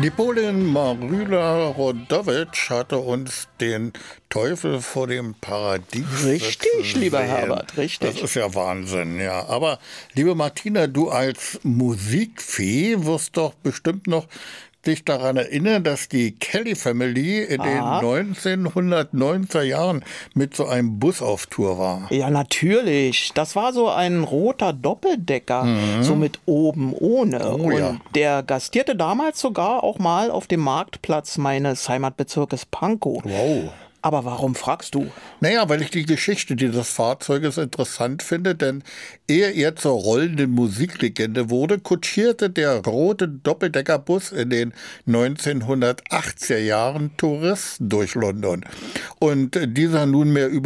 Napoleon Maryla-Rodowitsch hatte uns den Teufel vor dem Paradies Richtig, lieber sehen. Herbert, richtig. Das ist ja Wahnsinn, ja. Aber, liebe Martina, du als Musikfee wirst doch bestimmt noch dich daran erinnern, dass die Kelly Family in den 1990er Jahren mit so einem Bus auf Tour war. Ja, natürlich. Das war so ein roter Doppeldecker, so mit oben ohne. Oh, ja. Und der gastierte damals sogar auch mal auf dem Marktplatz meines Heimatbezirkes Pankow. Wow. Aber warum fragst du? Naja, weil ich die Geschichte dieses Fahrzeuges interessant finde, denn ehe er zur rollenden Musiklegende wurde, kutschierte der rote Doppeldeckerbus in den 1980er Jahren Touristen durch London. Und dieser nunmehr über